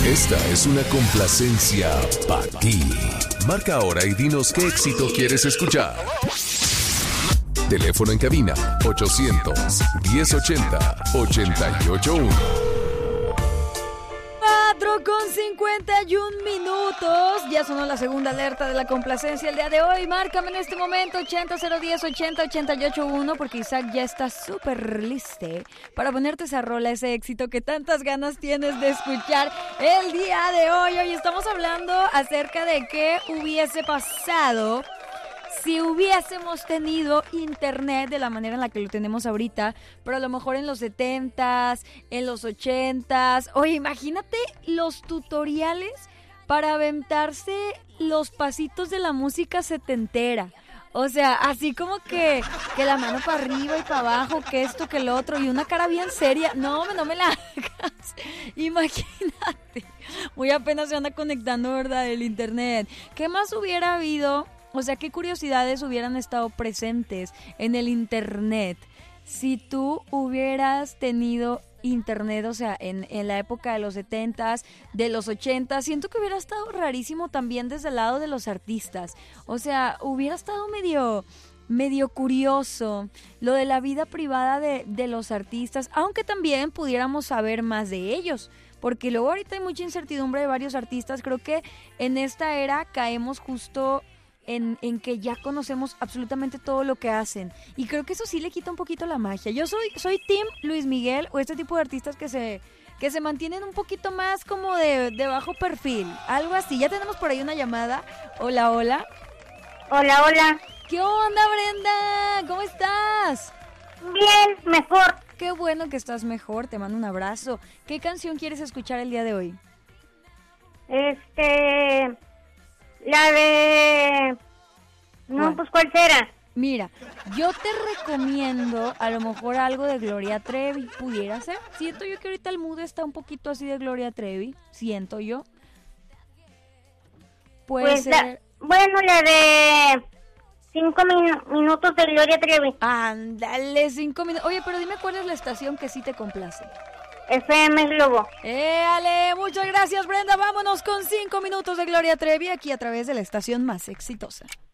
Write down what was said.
Esta es una complacencia para ti. Marca ahora y dinos qué éxito quieres escuchar. Teléfono en cabina 800-1080-881. 4:51. Ya sonó la segunda alerta de la complacencia el día de hoy. Márcame en este momento 80-010-80-881 porque Isaac ya está súper listo para ponerte esa rola, ese éxito que tantas ganas tienes de escuchar el día de hoy. Hoy estamos hablando acerca de qué hubiese pasado si hubiésemos tenido internet de la manera en la que lo tenemos ahorita, pero a lo mejor en los 70s, en los 80s. Oye, imagínate los tutoriales para aventarse los pasitos de la música setentera. O sea, así como que la mano para arriba y para abajo, que esto, que lo otro, y una cara bien seria. No me la hagas. Imagínate. Muy apenas se anda conectando, ¿verdad? El internet. ¿Qué más hubiera habido? O sea, ¿qué curiosidades hubieran estado presentes en el internet si tú hubieras tenido internet? O sea, en la época de los 70s, de los 80s, siento que hubiera estado rarísimo también desde el lado de los artistas. O sea, hubiera estado medio curioso lo de la vida privada de los artistas, aunque también pudiéramos saber más de ellos. Porque luego ahorita hay mucha incertidumbre de varios artistas. Creo que en esta era caemos justo en que ya conocemos absolutamente todo lo que hacen. Y creo que eso sí le quita un poquito la magia. Yo soy team Luis Miguel o este tipo de artistas que se mantienen un poquito más como de bajo perfil. Algo así. Ya tenemos por ahí una llamada. Hola, hola. Hola, hola. ¿Qué onda, Brenda? ¿Cómo estás? Bien, mejor. Qué bueno que estás mejor. Te mando un abrazo. ¿Qué canción quieres escuchar el día de hoy? La de... No, pues ¿cuál será? Mira, yo te recomiendo a lo mejor algo de Gloria Trevi. ¿Pudiera ser? Siento yo que ahorita el mood está un poquito así de Gloria Trevi. Siento yo. Puede ser... la de 5 minutos de Gloria Trevi. Ándale, 5 minutos. Oye, pero dime cuál es la estación que sí te complace. FM Globo. Ale, muchas gracias, Brenda. Vámonos con 5 minutos de Gloria Trevi aquí a través de la estación más exitosa.